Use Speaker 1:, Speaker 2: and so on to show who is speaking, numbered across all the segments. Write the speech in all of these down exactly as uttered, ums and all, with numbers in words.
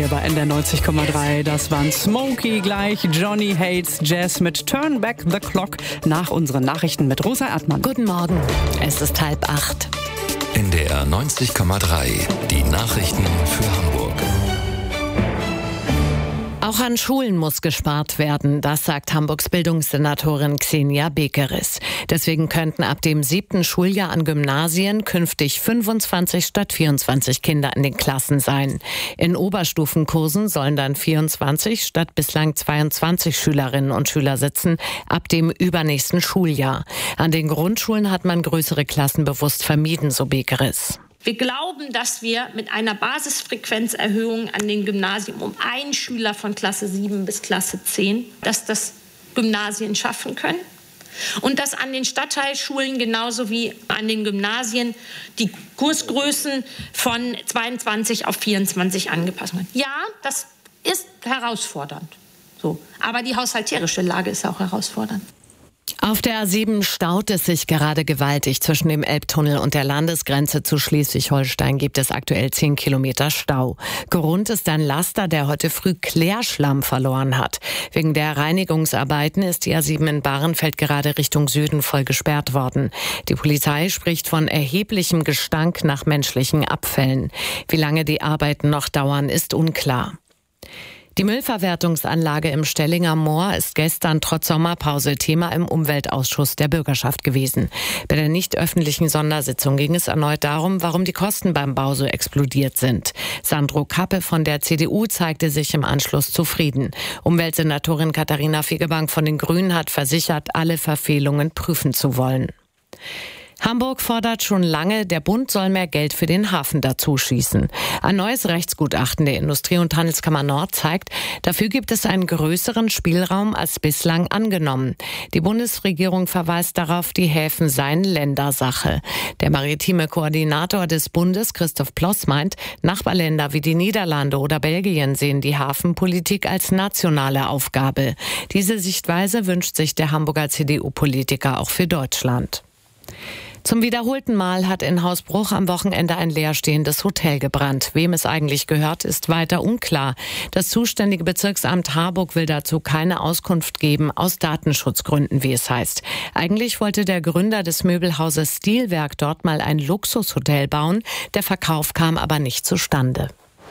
Speaker 1: rüber in der neunzig Komma drei. Das waren Smokey, gleich Johnny Hates Jazz mit Turn Back the Clock nach unseren Nachrichten mit Rosa Erdmann.
Speaker 2: Guten Morgen, es ist halb acht.
Speaker 3: In der neunzig Komma drei, die Nachrichten für Hamburg.
Speaker 2: Auch an Schulen muss gespart werden, das sagt Hamburgs Bildungssenatorin Xenia Bekeris. Deswegen könnten ab dem siebten Schuljahr an Gymnasien künftig fünfundzwanzig statt vierundzwanzig Kinder in den Klassen sein. In Oberstufenkursen sollen dann vierundzwanzig statt bislang zweiundzwanzig Schülerinnen und Schüler sitzen, ab dem übernächsten Schuljahr. An den Grundschulen hat man größere Klassen bewusst vermieden, so Bekeris.
Speaker 4: Wir glauben, dass wir mit einer Basisfrequenzerhöhung an den Gymnasien um einen Schüler von Klasse sieben bis Klasse zehn, dass das Gymnasien schaffen können. Und dass an den Stadtteilschulen genauso wie an den Gymnasien die Kursgrößen von zweiundzwanzig auf vierundzwanzig angepasst werden. Ja, das ist herausfordernd. So. Aber die haushalterische Lage ist auch herausfordernd.
Speaker 2: Auf der A sieben staut es sich gerade gewaltig. Zwischen dem Elbtunnel und der Landesgrenze zu Schleswig-Holstein gibt es aktuell zehn Kilometer Stau. Grund ist ein Laster, der heute früh Klärschlamm verloren hat. Wegen der Reinigungsarbeiten ist die A sieben in Bahrenfeld gerade Richtung Süden voll gesperrt worden. Die Polizei spricht von erheblichem Gestank nach menschlichen Abfällen. Wie lange die Arbeiten noch dauern, ist unklar. Die Müllverwertungsanlage im Stellinger Moor ist gestern trotz Sommerpause Thema im Umweltausschuss der Bürgerschaft gewesen. Bei der nicht öffentlichen Sondersitzung ging es erneut darum, warum die Kosten beim Bau so explodiert sind. Sandro Kappe von der C D U zeigte sich im Anschluss zufrieden. Umweltsenatorin Katharina Fegebank von den Grünen hat versichert, alle Verfehlungen prüfen zu wollen. Hamburg fordert schon lange, der Bund soll mehr Geld für den Hafen dazu schießen. Ein neues Rechtsgutachten der Industrie- und Handelskammer Nord zeigt, dafür gibt es einen größeren Spielraum als bislang angenommen. Die Bundesregierung verweist darauf, die Häfen seien Ländersache. Der maritime Koordinator des Bundes, Christoph Ploss, meint, Nachbarländer wie die Niederlande oder Belgien sehen die Hafenpolitik als nationale Aufgabe. Diese Sichtweise wünscht sich der Hamburger C D U-Politiker auch für Deutschland. Zum wiederholten Mal hat in Hausbruch am Wochenende ein leerstehendes Hotel gebrannt. Wem es eigentlich gehört, ist weiter unklar. Das zuständige Bezirksamt Harburg will dazu keine Auskunft geben, aus Datenschutzgründen, wie es heißt. Eigentlich wollte der Gründer des Möbelhauses Stilwerk dort mal ein Luxushotel bauen. Der Verkauf kam aber nicht zustande.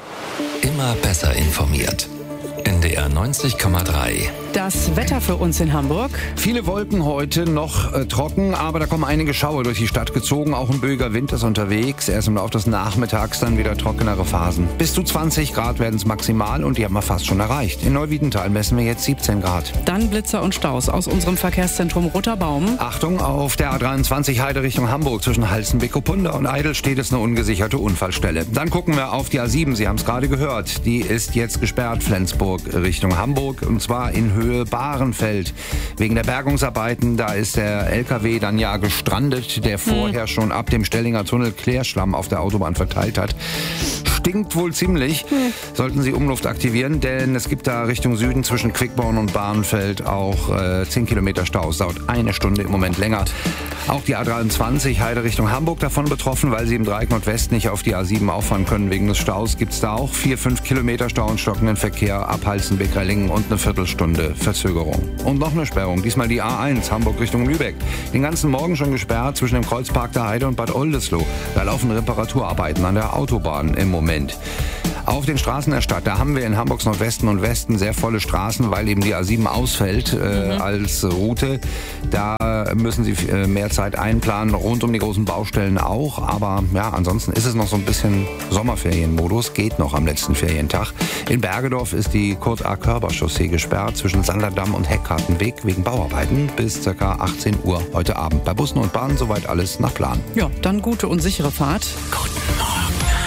Speaker 3: Immer besser informiert. N D R neunzig Komma drei.
Speaker 1: Das Wetter für uns in Hamburg.
Speaker 5: Viele Wolken heute, noch äh, trocken, aber da kommen einige Schauer durch die Stadt gezogen. Auch ein böiger Wind ist unterwegs. Erst im Laufe des Nachmittags dann wieder trockenere Phasen. Bis zu zwanzig Grad werden es maximal und die haben wir fast schon erreicht. In Neuwiedental messen wir jetzt siebzehn Grad.
Speaker 1: Dann Blitzer und Staus aus unserem Verkehrszentrum Roter Baum.
Speaker 5: Achtung, auf der A dreiundzwanzig Heide Richtung Hamburg zwischen Halstenbeck-Kupunda und Eidel steht es eine ungesicherte Unfallstelle. Dann gucken wir auf die A sieben, Sie haben es gerade gehört. Die ist jetzt gesperrt, Flensburg Richtung Hamburg, und zwar in Höhe Bahrenfeld. Wegen der Bergungsarbeiten, da ist der L K W dann ja gestrandet, der vorher schon ab dem Stellinger Tunnel Klärschlamm auf der Autobahn verteilt hat. Stinkt wohl ziemlich. Sollten Sie Umluft aktivieren, denn es gibt da Richtung Süden zwischen Quickborn und Bahrenfeld auch äh, zehn Kilometer Stau. Es dauert eine Stunde im Moment länger. Auch die A dreiundzwanzig Heide Richtung Hamburg davon betroffen, weil Sie im Dreieck Nordwest nicht auf die A sieben auffahren können. Wegen des Staus gibt es da auch vier, fünf Kilometer Stau und stockenden Verkehr ab Halstenbeck-Rellingen und eine Viertelstunde Verzögerung. Und noch eine Sperrung, diesmal die A eins Hamburg Richtung Lübeck. Den ganzen Morgen schon gesperrt zwischen dem Kreuzpark der Heide und Bad Oldesloe. Da laufen Reparaturarbeiten an der Autobahn im Moment. Auf den Straßen der Stadt, da haben wir in Hamburgs Nordwesten und Westen sehr volle Straßen, weil eben die A sieben ausfällt äh, mhm. als Route. Da müssen Sie äh, mehr Zeit einplanen, rund um die großen Baustellen auch. Aber ja, ansonsten ist es noch so ein bisschen Sommerferienmodus, geht noch am letzten Ferientag. In Bergedorf ist die Kurt-A-Körber-Chaussee gesperrt zwischen Sanderdamm und Heckkartenweg wegen Bauarbeiten bis ca. achtzehn Uhr heute Abend. Bei Bussen und Bahnen soweit alles nach Plan.
Speaker 1: Ja, dann gute und sichere Fahrt.
Speaker 3: Guten Morgen.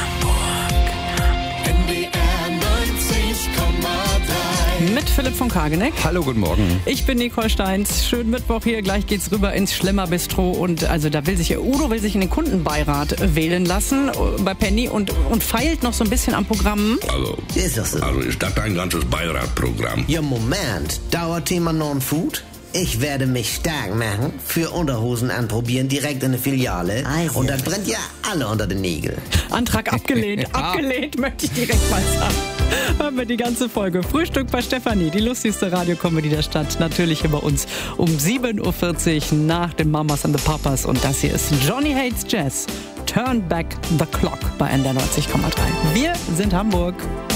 Speaker 1: Mit Philipp von Kageneck.
Speaker 5: Hallo, guten Morgen.
Speaker 1: Ich bin Nicole Steins. Schönen Mittwoch hier. Gleich geht's rüber ins Schlemmer-Bistro. Und also da will sich, Udo will sich in den Kundenbeirat wählen lassen bei Penny und, und feilt noch so ein bisschen am Programm.
Speaker 6: Also,
Speaker 7: Ist das so?
Speaker 6: also ist das ein ganzes Beiratprogramm?
Speaker 7: Ja, Moment. Dauerthema Non-Food? Ich werde mich stark machen, für Unterhosen anprobieren, direkt in eine Filiale. Also. Und das brennt ja alle unter den Nägeln.
Speaker 1: Antrag abgelehnt.
Speaker 5: Ja.
Speaker 1: Abgelehnt, möchte ich direkt mal sagen. hören wir die ganze Folge. Frühstück bei Stefanie, die lustigste Radiokomödie der Stadt. Natürlich bei uns um sieben Uhr vierzig nach den Mamas and the Papas. Und das hier ist Johnny Hates Jazz. Turn Back the Clock bei N D R neunzig Komma drei. Wir sind Hamburg.